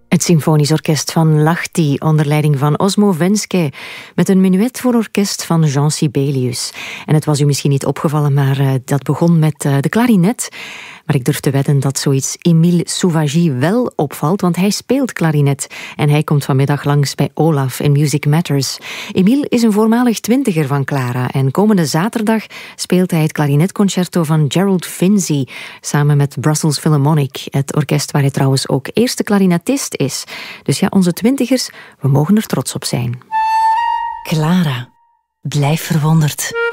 Het Symfonisch Orkest van Lahti onder leiding van Osmo Venske met een menuet voor orkest van Jean Sibelius. En het was u misschien niet opgevallen, maar dat begon met de klarinet. Maar ik durf te wedden dat zoiets Émile Souvagy wel opvalt, want hij speelt klarinet. En hij komt vanmiddag langs bij Olaf in Music Matters. Émile is een voormalig twintiger van Clara en komende zaterdag speelt hij het klarinetconcerto van Gerald Finzi samen met Brussels Philharmonic, het orkest waar hij trouwens ook eerste klarinetist is. Dus ja, onze twintigers, we mogen er trots op zijn. Clara, blijf verwonderd.